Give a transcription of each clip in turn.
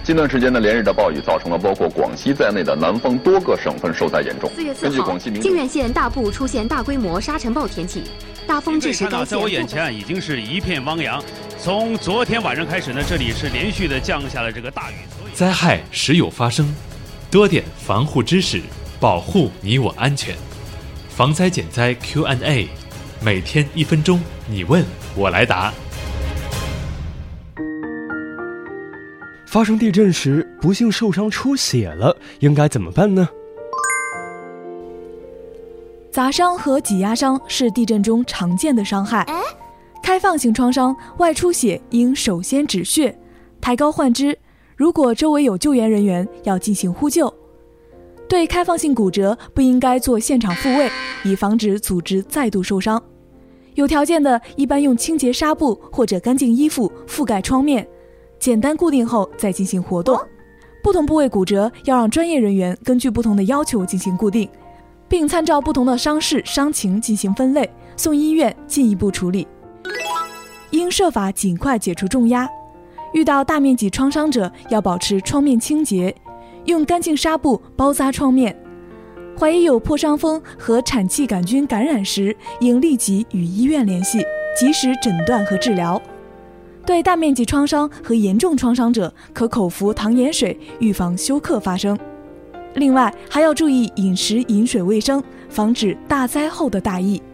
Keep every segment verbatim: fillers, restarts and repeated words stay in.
近段时间呢，连日的暴雨造成了包括广西在内的南方多个省份受灾严重。 四月四号，靖远县大部出现大规模沙尘暴天气，大风致使该县。 在我眼前已经是一片汪洋。从昨天晚上开始呢，这里是连续的降下了这个大雨。 灾害时有发生，多点防护知识，保护你我安全。防灾减灾 Q and A， 每天一分钟，你问我来答。 发生地震时不幸受伤出血了，应该怎么办呢？ 砸伤和挤压伤是地震中常见的伤害。开放性创伤外出血应首先止血，抬高患肢，如果周围有救援人员要进行呼救。对开放性骨折不应该做现场复位，以防止组织再度受伤。有条件的一般用清洁纱布或者干净衣服覆盖创面，简单固定后再进行活动。不同部位骨折要让专业人员根据不同的要求进行固定，并参照不同的伤势伤情进行分类，送医院进一步处理。应设法尽快解除重压，遇到大面积创伤者要保持创面清洁，用干净纱布包扎创面。怀疑有破伤风和产气杆菌感染时，应立即与医院联系，及时诊断和治疗。对大面积创伤和严重创伤者，可口服糖盐水，预防休克发生。另外，还要注意饮食饮水卫生，防止大灾后的大疫。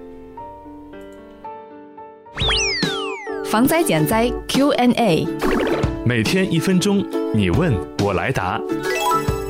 防灾减灾 Q and A， 每天一分钟，你问我来答。